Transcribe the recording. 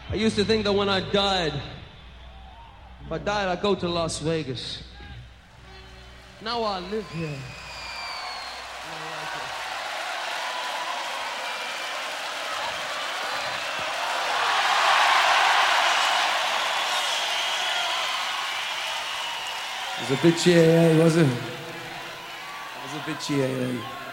I used to think that when I died, if I died, I'd go to Las Vegas. Now I live here. It was a bit GAA, wasn't it? It was a bit GAA.